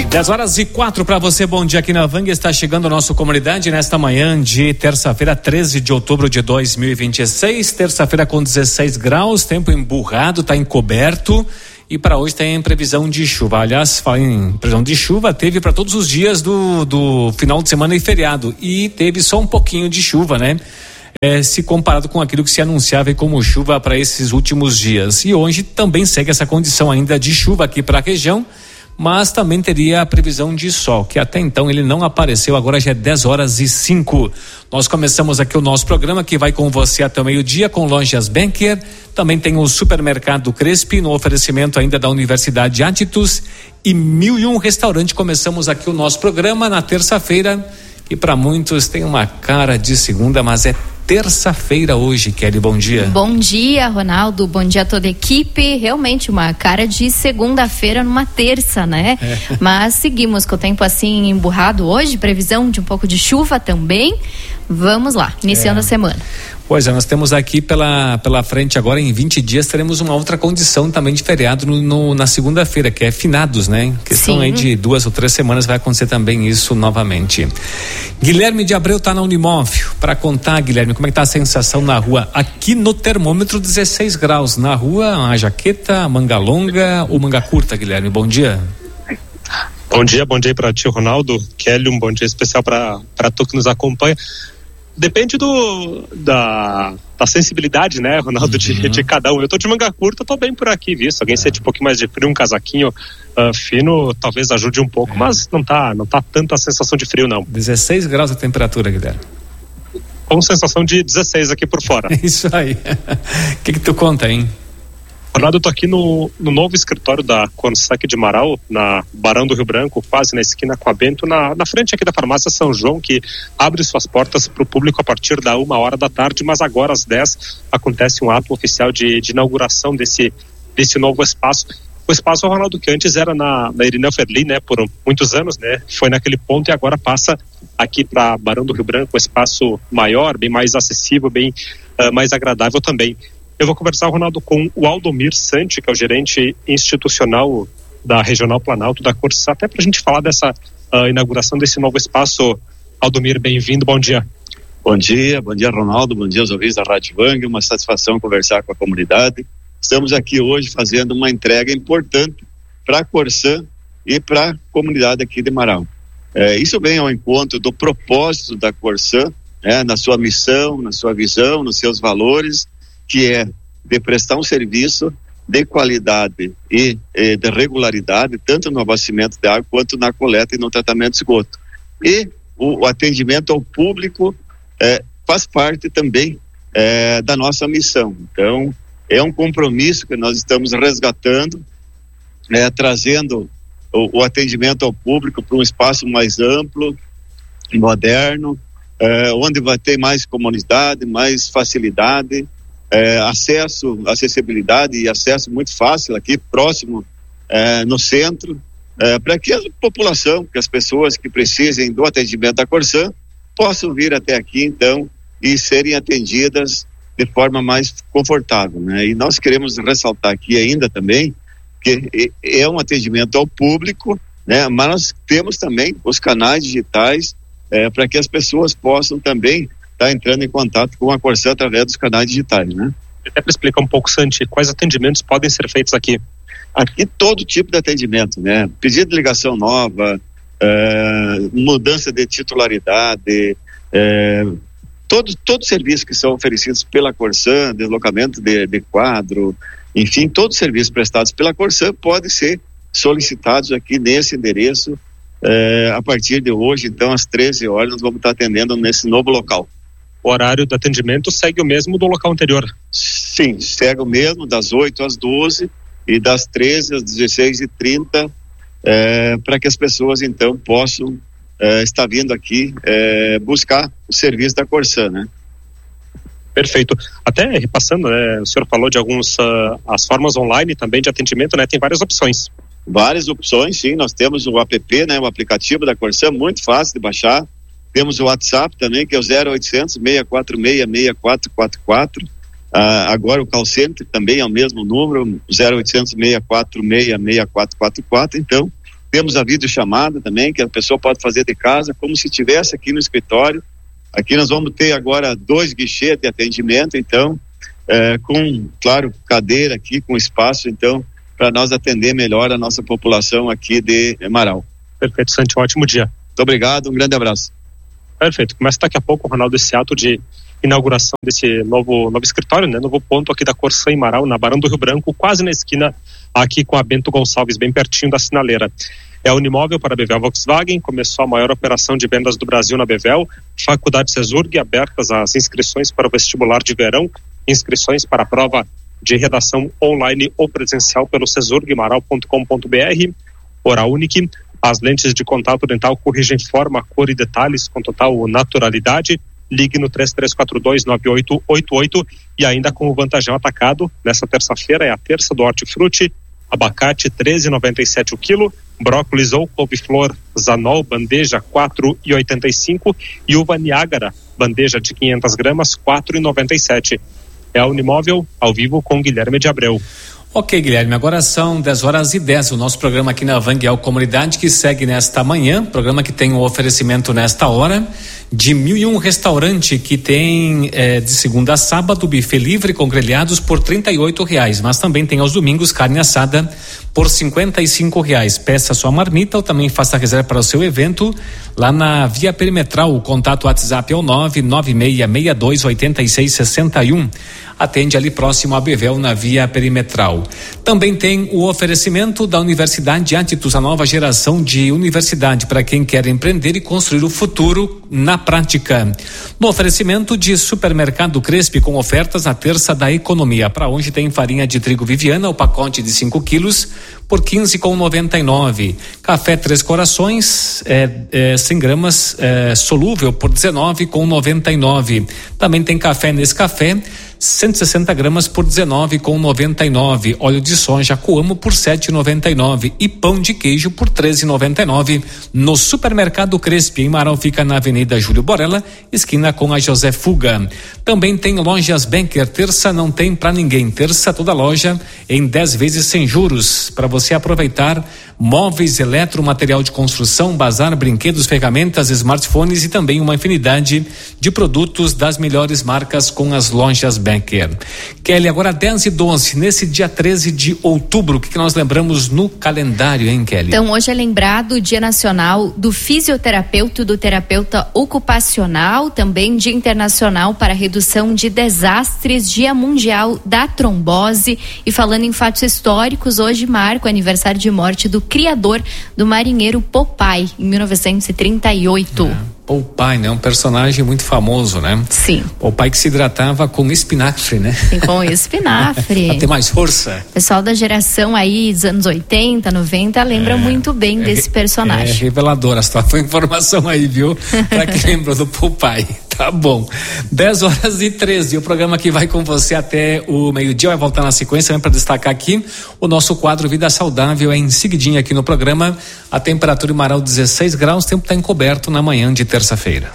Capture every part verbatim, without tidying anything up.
dez horas e quatro para você, bom dia aqui na Vang. Está chegando a nossa comunidade nesta manhã de terça-feira, treze de outubro de dois mil e vinte e seis. Terça-feira com dezesseis graus, tempo emburrado, está encoberto. E para hoje tem previsão de chuva. Aliás, falando em previsão de chuva, teve para todos os dias do, do final de semana e feriado. E teve só um pouquinho de chuva, né? É, se comparado com aquilo que se anunciava como chuva para esses últimos dias. E hoje também segue essa condição ainda de chuva aqui para a região, mas também teria a previsão de sol, que até então ele não apareceu, agora já é dez horas e cinco. Nós começamos aqui o nosso programa, que vai com você até o meio-dia, com Lojas Benker, também tem o Supermercado Crespi, no oferecimento ainda da Universidade Atitudes e Mil e Um Restaurante. Começamos aqui o nosso programa na terça-feira, que para muitos tem uma cara de segunda, mas é terça-feira hoje. Kelly, bom dia. Bom dia, Ronaldo, bom dia a toda a equipe. Realmente uma cara de segunda-feira numa terça, né? É. Mas seguimos com o tempo assim emburrado hoje, previsão de um pouco de chuva também. Vamos lá, iniciando é. a semana. Pois é, nós temos aqui pela, pela frente agora, em vinte dias, teremos uma outra condição também de feriado no, no, na segunda-feira, que é finados, né? Questão Sim. aí de duas ou três semanas vai acontecer também isso novamente. Guilherme de Abreu tá na Unimóvel. Para contar, Guilherme, como é que tá a sensação na rua? Aqui no termômetro, dezesseis graus. Na rua, a jaqueta, a manga longa ou manga curta, Guilherme? Bom dia. Bom dia, bom dia para ti, Ronaldo, Kelly, um bom dia especial para para tu que nos acompanha. Depende do da, da sensibilidade, né, Ronaldo, uhum. de, de cada um. Eu tô de manga curta, tô bem por aqui, viu? Se alguém é. sente um pouquinho mais de frio, um casaquinho uh, fino, talvez ajude um pouco, é. mas não tá, não tá tanta a sensação de frio, não. dezesseis graus a temperatura, Guilherme. Com sensação de dezesseis aqui por fora. Isso aí. O que que tu conta, hein? Ronaldo, eu tô aqui no, no novo escritório da Consec de Marau, na Barão do Rio Branco, quase na esquina com a Bento, na, na frente aqui da farmácia São João, que abre suas portas para o público a partir da uma hora da tarde, mas agora às dez acontece um ato oficial de, de inauguração desse, desse novo espaço. O espaço, Ronaldo, que antes era na, na Irineu Ferli, né, por muitos anos, né, foi naquele ponto e agora passa aqui para Barão do Rio Branco, um espaço maior, bem mais acessível, bem uh, mais agradável também. Eu vou conversar, Ronaldo, com o Aldomir Santi, que é o gerente institucional da Regional Planalto da Corsã, até para a gente falar dessa uh, inauguração desse novo espaço. Aldomir, bem-vindo, bom dia. Bom dia, bom dia, Ronaldo, bom dia aos ouvintes da Rádio Vang, uma satisfação conversar com a comunidade. Estamos aqui hoje fazendo uma entrega importante para a Corsã e para a comunidade aqui de Marau. É, isso vem ao encontro do propósito da Corsã, né, na sua missão, na sua visão, nos seus valores, que é de prestar um serviço de qualidade e, e de regularidade, tanto no abastecimento de água quanto na coleta e no tratamento de esgoto. E o, o atendimento ao público é, faz parte também é, da nossa missão. Então, é um compromisso que nós estamos resgatando, é, trazendo o, o atendimento ao público para um espaço mais amplo, moderno, é, onde vai ter mais comunidade, mais facilidade, É, acesso, acessibilidade e acesso muito fácil aqui, próximo, é, no centro, é, para que a população, que as pessoas que precisem do atendimento da Corsã possam vir até aqui, então, e serem atendidas de forma mais confortável, né? E nós queremos ressaltar aqui ainda também que é um atendimento ao público, né? Mas nós temos também os canais digitais é, para que as pessoas possam também está entrando em contato com a Corsã através dos canais digitais, né? Até para explicar um pouco, Santi, quais atendimentos podem ser feitos aqui? Aqui todo tipo de atendimento, né? Pedido de ligação nova, é, mudança de titularidade, é, todos todo serviços que são oferecidos pela Corsã, deslocamento de, de quadro, enfim, todos os serviços prestados pela Corsã podem ser solicitados aqui nesse endereço. É, a partir de hoje, então, às treze horas, nós vamos estar atendendo nesse novo local. O horário do atendimento segue o mesmo do local anterior? Sim, segue o mesmo, das oito às doze e das treze às dezesseis e trinta, é, para que as pessoas, então, possam é, estar vindo aqui é, buscar o serviço da Corsã, né? Perfeito. Até repassando, né, o senhor falou de algumas uh, as formas online também de atendimento, né? Tem várias opções. Várias opções, sim. Nós temos o app, né, o aplicativo da Corsã, muito fácil de baixar. Temos o WhatsApp também, que é o zero oitocentos, seis quatro seis, seis quatro quatro quatro. Ah, agora o call center também é o mesmo número, zero oitocentos, seis quatro seis, seis quatro quatro quatro. Então, Temos a videochamada também, que a pessoa pode fazer de casa, como se estivesse aqui no escritório. Aqui nós vamos ter agora dois guichês de atendimento, então, é, com, claro, cadeira aqui, com espaço, então, para nós atender melhor a nossa população aqui de Marau. Perfeito, Santi, um ótimo dia. Muito obrigado, um grande abraço. Perfeito, começa daqui a pouco, Ronaldo, esse ato de inauguração desse novo, novo escritório, né? Novo ponto aqui da Corsã em Marau, na Barão do Rio Branco, quase na esquina aqui com a Bento Gonçalves, bem pertinho da sinaleira. É a Unimóvel para a Bevel Volkswagen, começou a maior operação de vendas do Brasil na Bevel, Faculdade Cesurg, abertas as inscrições para o vestibular de verão, inscrições para a prova de redação online ou presencial pelo cesurg maral ponto com ponto b r. Oral Unique, as lentes de contato dental corrigem forma, cor e detalhes com total naturalidade. Ligue no três três quatro dois nove oito oito oito e ainda com o Vantajão Atacado, nessa terça-feira é a terça do hortifruti, abacate treze reais e noventa e sete o quilo, brócolis ou couve-flor Zanol, bandeja quatro reais e oitenta e cinco e uva Niágara, bandeja de quinhentas gramas, quatro reais e noventa e sete. É a Unimóvel, ao vivo com Guilherme de Abreu. Ok, Guilherme, agora são dez horas e dez. O nosso programa aqui na Vang é o Comunidade, que segue nesta manhã, programa que tem um oferecimento nesta hora de Mil e Um Restaurante, que tem eh, de segunda a sábado buffet livre com grelhados por trinta e oito reais, mas também tem aos domingos carne assada por cinquenta e cinco reais. Peça sua marmita ou também faça a reserva para o seu evento lá na Via Perimetral. O contato WhatsApp é o nove nove seis seis dois oito seis seis um. Atende ali próximo a Bevel, na Via Perimetral. Também tem o oferecimento da Universidade Atitudes, a nova geração de universidade para quem quer empreender e construir o futuro na prática. No oferecimento de Supermercado Crespi, com ofertas na terça da economia. Para hoje tem farinha de trigo Viviana, o pacote de cinco quilos por quinze reais e noventa e nove. Café Três Corações, é, é, cem gramas, é, solúvel por dezenove reais e noventa e nove. Também tem café Nescafé, cento e sessenta gramas por dezenove reais e noventa e nove. Óleo de soja Coamo por sete reais e noventa e nove e pão de queijo por treze reais e noventa e nove. No Supermercado Crespi, em Marau, fica na Avenida Júlio Borella, esquina com a José Fuga. Também tem Lojas Banker, terça não tem pra ninguém, terça toda loja em dez vezes sem juros, para você aproveitar. Móveis, eletro, material de construção, bazar, brinquedos, ferramentas, smartphones e também uma infinidade de produtos das melhores marcas com as Lojas Banker. Kelly, agora dez e doze, nesse dia treze de outubro, o que, que nós lembramos no calendário, hein, Kelly? Então, hoje é lembrado o Dia Nacional do Fisioterapeuta e do Terapeuta Ocupacional, também Dia Internacional para a Redução de Desastres, Dia Mundial da Trombose. E falando em fatos históricos, hoje marca o aniversário de morte do criador do marinheiro Popeye, em mil novecentos e trinta e oito. É. Popeye, né? Um personagem muito famoso, né? Sim. Popeye que se hidratava com espinafre, né? Sim, com espinafre. Pra ter mais força. O pessoal da geração aí dos anos oitenta, noventa lembra é, muito bem é, desse personagem. É reveladora a tua informação aí, viu? Pra quem lembra do Popeye. Tá bom. dez horas e treze. O programa que vai com você até o meio-dia vai voltar na sequência, também para destacar aqui o nosso quadro Vida Saudável é em seguidinha aqui no programa. A temperatura em Marau dezesseis graus, o tempo está encoberto na manhã de terça-feira.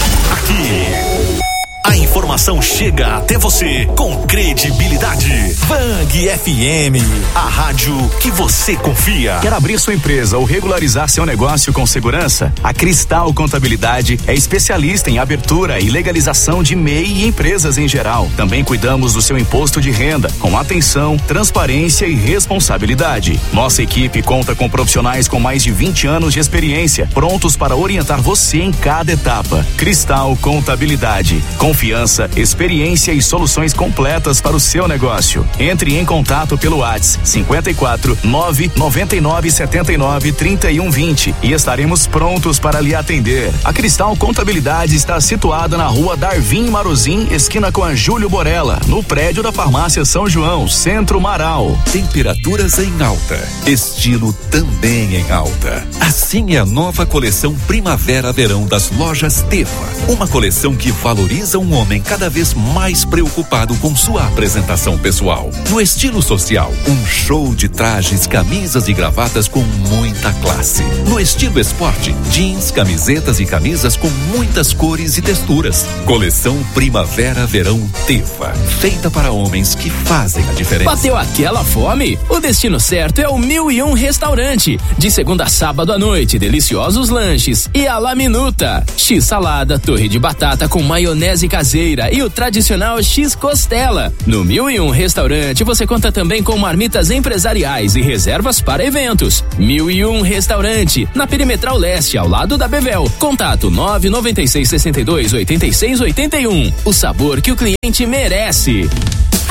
Aqui a informação chega até você com credibilidade. Vang F M, a rádio que você confia. Quer abrir sua empresa ou regularizar seu negócio com segurança? A Cristal Contabilidade é especialista em abertura e legalização de M E I e empresas em geral. Também cuidamos do seu imposto de renda, com atenção, transparência e responsabilidade. Nossa equipe conta com profissionais com mais de vinte anos de experiência, prontos para orientar você em cada etapa. Cristal Contabilidade. Confiança, experiência e soluções completas para o seu negócio. Entre em contato pelo WhatsApp cinquenta e quatro, nove noventa e nove, setenta e nove, trinta e um, vinte e estaremos prontos para lhe atender. A Cristal Contabilidade está situada na rua Darvin Marozim, esquina com a Júlio Borella, no prédio da Farmácia São João, Centro Marau. Temperaturas em alta, estilo também em alta. Assim é a nova coleção Primavera-Verão das Lojas Tefa. Uma coleção que valoriza mostra um homem cada vez mais preocupado com sua apresentação pessoal. No estilo social, um show de trajes, camisas e gravatas com muita classe. No estilo esporte, jeans, camisetas e camisas com muitas cores e texturas. Coleção Primavera-Verão Teva, feita para homens que fazem a diferença. Bateu aquela fome? O destino certo é o Mil e Um Restaurante. De segunda a sábado à noite, deliciosos lanches e a la minuta. X salada, torre de batata com maionese caseira e o tradicional X costela. No Mil e Um Restaurante você conta também com marmitas empresariais e reservas para eventos. Mil e Um Restaurante, na Perimetral Leste, ao lado da Bevel. Contato nove nove seis, sessenta e dois, oitenta e seis, oitenta e um. O sabor que o cliente merece.